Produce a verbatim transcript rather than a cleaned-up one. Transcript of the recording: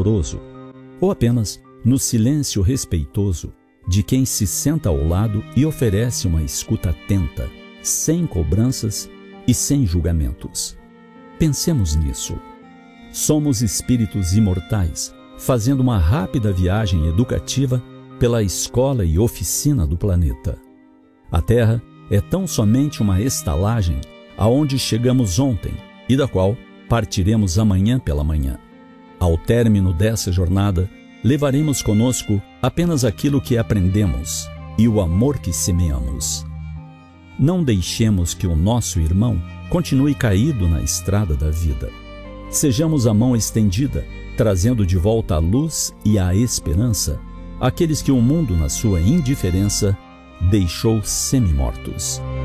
caloroso, ou apenas no silêncio respeitoso de quem se senta ao lado e oferece uma escuta atenta, sem cobranças e sem julgamentos. Pensemos nisso. Somos espíritos imortais, fazendo uma rápida viagem educativa pela escola e oficina do planeta. A Terra é tão somente uma estalagem aonde chegamos ontem e da qual partiremos amanhã pela manhã. Ao término dessa jornada, levaremos conosco apenas aquilo que aprendemos e o amor que semeamos. Não deixemos que o nosso irmão continue caído na estrada da vida. Sejamos a mão estendida, trazendo de volta a luz e a esperança àqueles que o mundo, na sua indiferença, deixou semi-mortos.